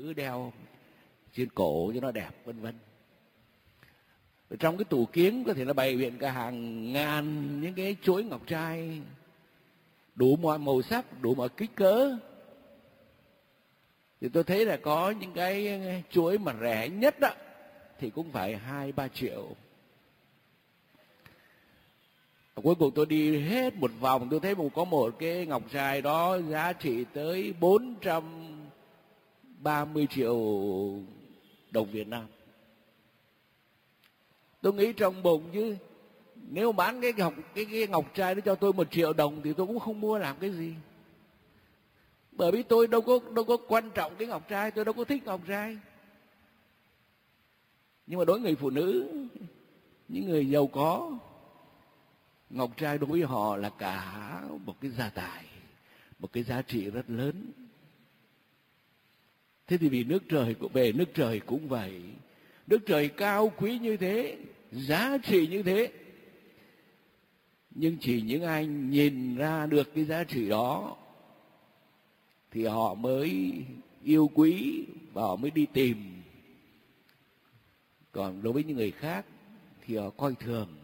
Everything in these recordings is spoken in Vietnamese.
nữ đeo trên cổ cho nó đẹp, vân vân. Trong cái tủ kiếng có thể là bày biện cả hàng ngàn những cái chuỗi ngọc trai đủ mọi màu sắc, đủ mọi kích cỡ. Thì tôi thấy là có những cái chuỗi mà rẻ nhất đó thì cũng phải 2-3 triệu. Cuối cùng tôi đi hết một vòng, tôi thấy có một cái ngọc trai đó giá trị tới 430 triệu đồng Việt Nam. Tôi nghĩ trong bụng chứ nếu bán cái ngọc trai đó cho tôi 1 triệu đồng thì tôi cũng không mua làm cái gì. Bởi vì tôi đâu có quan trọng cái ngọc trai, tôi đâu có thích ngọc trai. Nhưng mà đối với người phụ nữ, những người giàu có, ngọc trai đối với họ là cả một cái gia tài, một cái giá trị rất lớn. Thế thì vì nước trời, về nước trời cũng vậy. Nước trời cao quý như thế, giá trị như thế, nhưng chỉ những ai nhìn ra được cái giá trị đó thì họ mới yêu quý và họ mới đi tìm. Còn đối với những người khác thì họ coi thường.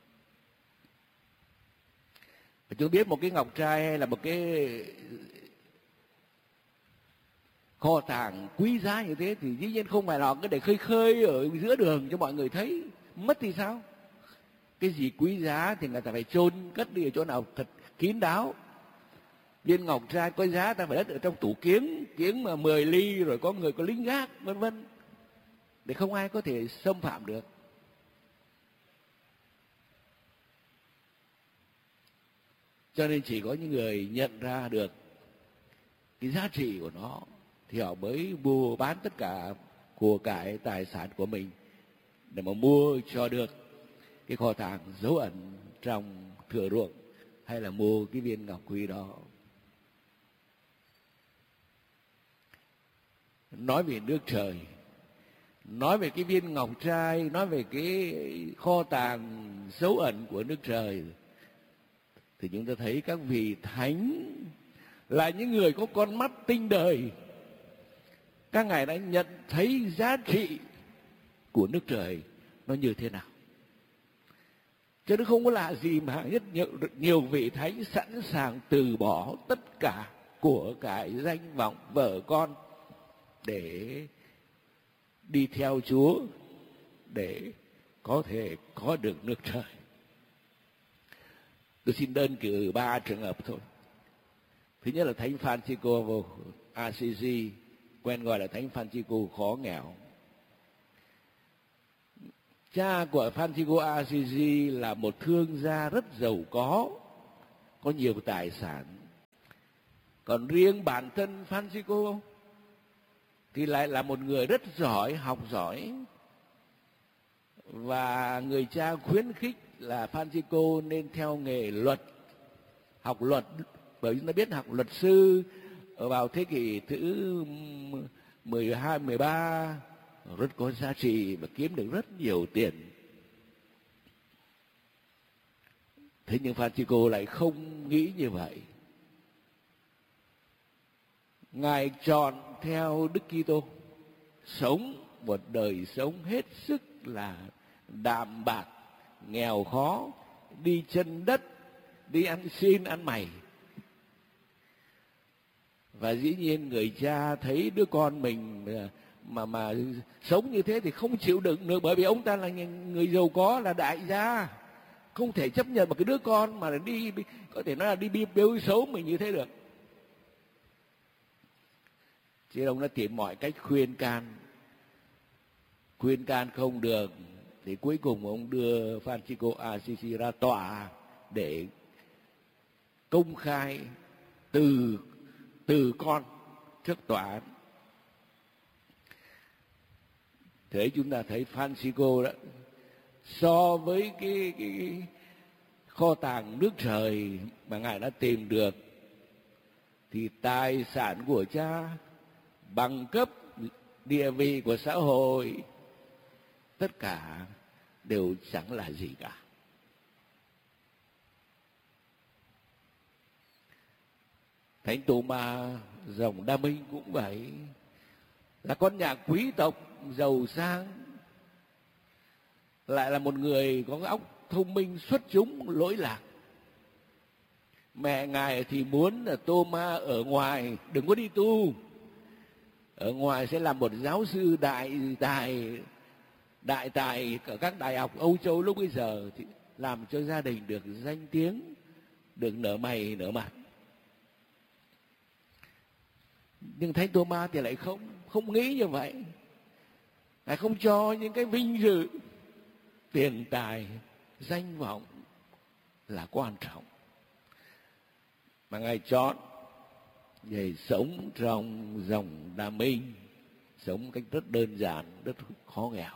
Và chúng biết một cái ngọc trai hay là một cái kho tàng quý giá như thế thì dĩ nhiên không phải là cái để khơi khơi ở giữa đường cho mọi người thấy. Mất thì sao? Cái gì quý giá thì người ta phải chôn cất đi ở chỗ nào thật kín đáo. Viên ngọc trai có giá ta phải cất ở trong tủ kiếng mà 10 ly, rồi có người có lính gác vân vân, để không ai có thể xâm phạm được. Cho nên chỉ có những người nhận ra được cái giá trị của nó thì họ mới mua bán tất cả của cải tài sản của mình để mà mua cho được cái kho tàng dấu ẩn trong thửa ruộng, hay là mua cái viên ngọc quý đó. Nói về nước trời, nói về cái viên ngọc trai, nói về cái kho tàng dấu ẩn của nước trời, thì chúng ta thấy các vị thánh là những người có con mắt tinh đời. Các ngài đã nhận thấy giá trị của nước trời nó như thế nào. Chứ nó không có lạ gì mà nhiều vị thánh sẵn sàng từ bỏ tất cả của cải danh vọng vợ con để đi theo Chúa, để có thể có được nước trời. Tôi xin đơn cử 3 trường hợp thôi. Thứ nhất là Thánh Francisco Assisi, quen gọi là Thánh Francisco khó nghèo. Cha của Francisco Assisi là một thương gia rất giàu có nhiều tài sản. Còn riêng bản thân Francisco thì lại là một người rất giỏi, học giỏi. Và người cha khuyến khích là Francisco nên theo nghề luật, học luật, bởi vì chúng ta biết học luật sư ở vào thế kỷ thứ 12, 13 rất có giá trị và kiếm được rất nhiều tiền. Thế nhưng Francisco lại không nghĩ như vậy. Ngài chọn theo Đức Kitô, sống một đời sống hết sức là đạm bạc, nghèo khó, đi chân đất, đi ăn xin ăn mày. Và dĩ nhiên người cha thấy đứa con mình mà sống như thế thì không chịu đựng được, bởi vì ông ta là người giàu có, là đại gia, không thể chấp nhận một cái đứa con mà đi, có thể nói là đi bêu xấu mình như thế được. Chứ ông đã tìm mọi cách khuyên can không được, thì cuối cùng ông đưa Francisco Assisi ra tòa để công khai từ con trước tòa án. Thế chúng ta thấy Francisco đó, so với cái kho tàng nước trời mà ngài đã tìm được, thì tài sản của cha, bằng cấp, địa vị của xã hội, tất cả đều chẳng là gì cả. Thánh Tô Ma dòng Đa Minh cũng vậy. là con nhà quý tộc giàu sang, lại là một người có cái óc thông minh xuất chúng lỗi lạc. Mẹ ngài thì muốn là Tô-ma ở ngoài đừng có đi tu, ở ngoài sẽ làm một giáo sư đại tài ở các đại học Âu Châu lúc bây giờ, thì làm cho gia đình được danh tiếng, được nở mày nở mặt. Nhưng Thánh Tô-ma thì lại không nghĩ như vậy, lại không cho những cái vinh dự, tiền tài, danh vọng là quan trọng, mà ngài chọn để sống trong dòng đam minh, sống một cách rất đơn giản, rất khó nghèo.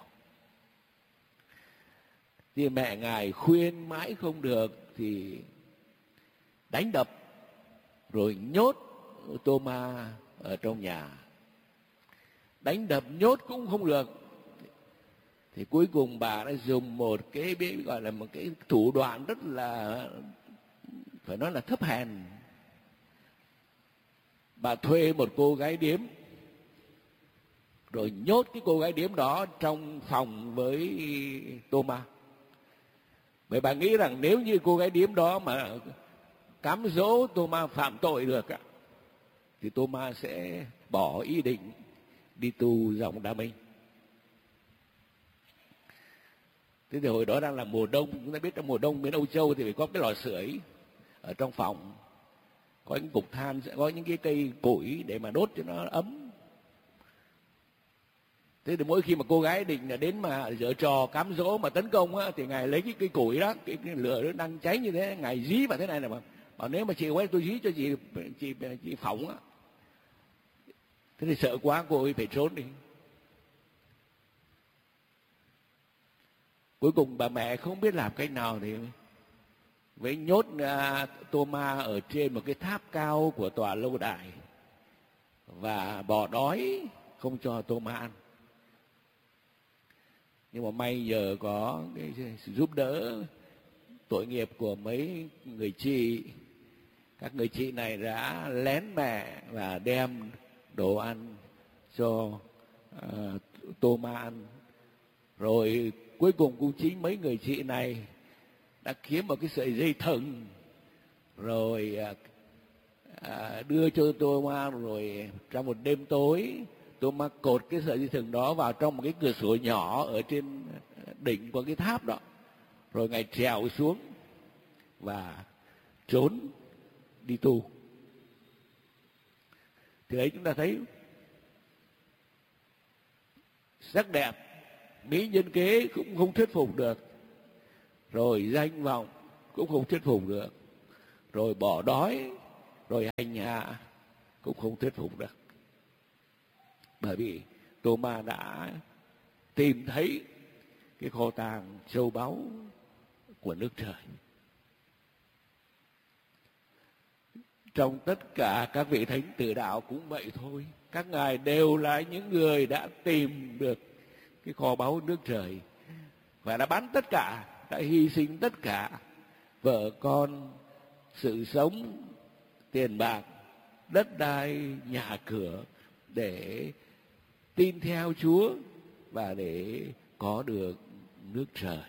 Thì mẹ ngài khuyên mãi không được thì đánh đập, rồi nhốt Tô-ma ở trong nhà. Đánh đập nhốt cũng không được, thì cuối cùng bà đã dùng một cái gọi là một cái thủ đoạn rất là, phải nói là thấp hèn. Bà thuê một cô gái điếm, rồi nhốt cái cô gái điếm đó trong phòng với Tô-ma. Bởi bà nghĩ rằng nếu như cô gái điếm đó mà cám dỗ Tô-ma phạm tội được thì Tô-ma sẽ bỏ ý định đi tu dòng đa minh. Thế thì hồi đó đang là mùa đông, chúng ta biết trong mùa đông bên Âu Châu thì phải có cái lò sưởi ở trong phòng, có những cục than, sẽ có những cái cây củi để mà đốt cho nó ấm. Thế thì mỗi khi mà cô gái định là đến mà giở trò cám dỗ mà tấn công thì ngài lấy cái cây củi đó, cái lửa nó đang cháy như thế, ngài dí vào thế này là mà bảo nếu mà chị quay tôi dí cho chị phỏng á. Thế thì sợ quá cô ấy phải trốn đi. Cuối cùng bà mẹ không biết làm cách nào thì với nhốt Tô-ma ở trên một cái tháp cao của tòa lâu đài và bỏ đói không cho Tô-ma ăn. Nhưng mà may giờ có cái sự giúp đỡ tội nghiệp của mấy người chị. Các người chị này đã lén mẹ và đem đồ ăn cho Tô-ma ăn. Rồi cuối cùng cũng chính mấy người chị này đã kiếm một cái sợi dây thừng, rồi đưa cho Tô-ma, rồi trong một đêm tối Tô-ma cột cái sợi dây thừng đó vào trong một cái cửa sổ nhỏ ở trên đỉnh của cái tháp đó, rồi ngài trèo xuống và trốn đi tu. Thì đấy chúng ta thấy sắc đẹp, mỹ nhân kế cũng không thuyết phục được, rồi danh vọng cũng không thuyết phục được, rồi bỏ đói, rồi hành hạ cũng không thuyết phục được. Bởi vì Tô-ma đã tìm thấy cái kho tàng châu báu của nước trời. Trong tất cả các vị thánh tử đạo cũng vậy thôi, các ngài đều là những người đã tìm được cái kho báu nước trời và đã bán tất cả, đã hy sinh tất cả, vợ con, sự sống, tiền bạc, đất đai, nhà cửa để tin theo Chúa và để có được nước trời.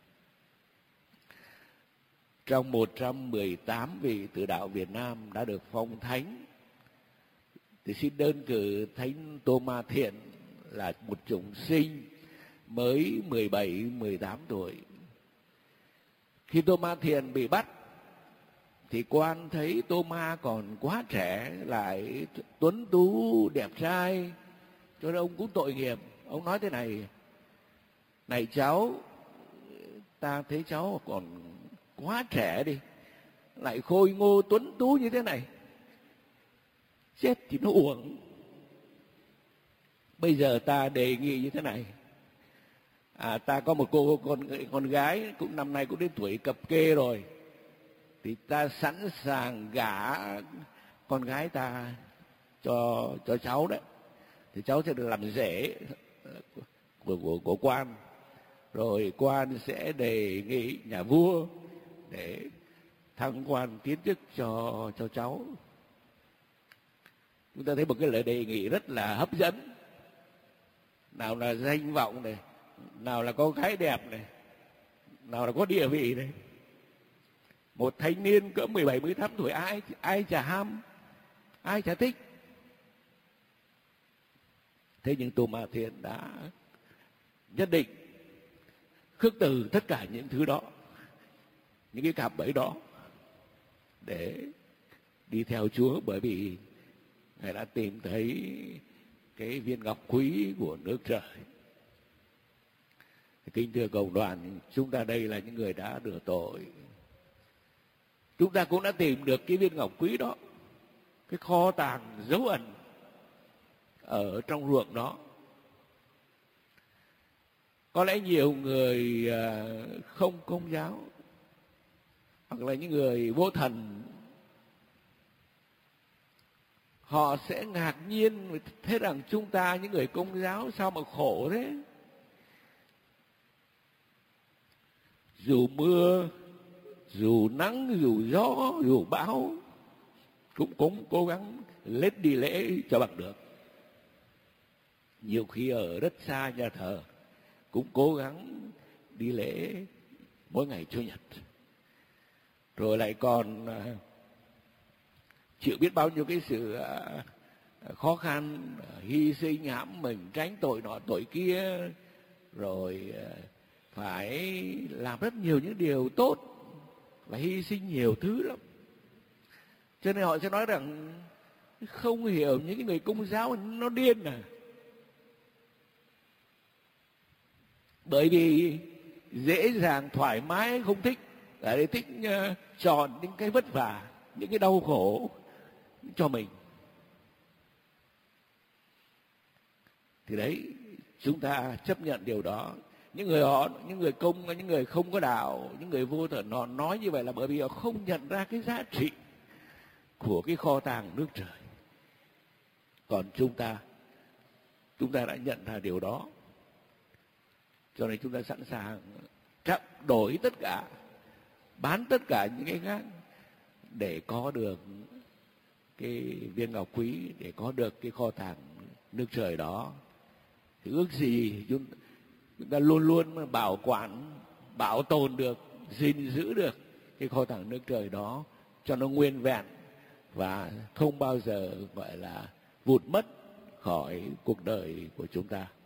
Trong 118 vị tử đạo Việt Nam đã được phong thánh thì xin đơn cử Thánh Tô-ma Thiện là một chủng sinh mới 17-18 tuổi. Khi Tô-ma Thiện bị bắt thì quan thấy Tô-ma còn quá trẻ, lại tuấn tú đẹp trai, cho nên ông cũng tội nghiệp. Ông nói thế này: này cháu, ta thấy cháu còn quá trẻ đi, lại khôi ngô tuấn tú như thế này, chết thì nó uổng. Bây giờ ta đề nghị như thế này, ta có một cô con gái cũng năm nay cũng đến tuổi cập kê rồi, thì ta sẵn sàng gả con gái ta cho cháu đấy, thì cháu sẽ được làm rể của quan, rồi quan sẽ đề nghị nhà vua để thăng quan tiến chức cho cháu. Chúng ta thấy một cái lời đề nghị rất là hấp dẫn. nào là danh vọng này, nào là có gái đẹp này, nào là có địa vị này. Một thanh niên cỡ 17, 18 tuổi ai chả ham, ai chả thích. Thế nhưng Tô Ma Thiên đã nhất định khước từ tất cả những thứ đó, những cái cạm bẫy đó, để đi theo Chúa, bởi vì Ngài đã tìm thấy cái viên ngọc quý của nước trời. Kính thưa cộng đoàn, chúng ta đây là những người đã rửa tội. Chúng ta cũng đã tìm được cái viên ngọc quý đó, cái kho tàng dấu ẩn ở trong ruộng đó. Có lẽ nhiều người không công giáo, hoặc là những người vô thần, họ sẽ ngạc nhiên thấy rằng chúng ta những người công giáo sao mà khổ thế. Dù mưa, dù nắng, dù gió, dù bão, cũng cố gắng lết đi lễ cho bằng được. Nhiều khi ở rất xa nhà thờ cũng cố gắng đi lễ mỗi ngày Chủ nhật. Rồi lại còn chịu biết bao nhiêu cái sự khó khăn, hy sinh hãm mình, tránh tội nọ tội kia, rồi phải làm rất nhiều những điều tốt và hy sinh nhiều thứ lắm. Cho nên họ sẽ nói rằng không hiểu những cái người công giáo nó điên à. Bởi vì dễ dàng, thoải mái, không thích, ở đây thích chọn những cái vất vả, những cái đau khổ cho mình. Thì đấy, chúng ta chấp nhận điều đó. Những người không có đạo, những người vô thần, họ nói như vậy là bởi vì họ không nhận ra cái giá trị của cái kho tàng nước trời. Còn chúng ta đã nhận ra điều đó, cho nên chúng ta sẵn sàng đổi tất cả, bán tất cả những cái khác để có được cái viên ngọc quý, để có được cái kho tàng nước trời đó. Thì ước gì chúng ta luôn luôn bảo quản, bảo tồn được, gìn giữ được cái kho tàng nước trời đó cho nó nguyên vẹn và không bao giờ gọi là vụt mất khỏi cuộc đời của chúng ta.